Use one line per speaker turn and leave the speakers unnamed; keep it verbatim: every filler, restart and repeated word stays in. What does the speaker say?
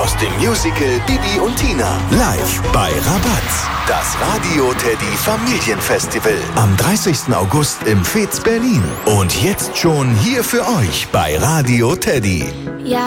aus dem Musical Bibi und Tina. Live bei Rabatz. Das Radio Teddy Familienfestival. Am dreißigsten August im Fez Berlin. Und jetzt schon hier für euch bei Radio Teddy.
Ja,